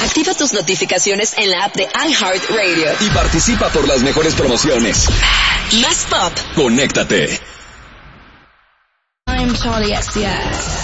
Activa tus notificaciones en la app de iHeartRadio. Y participa por las mejores promociones. Más pop. Conéctate. I'm Charlie XCX.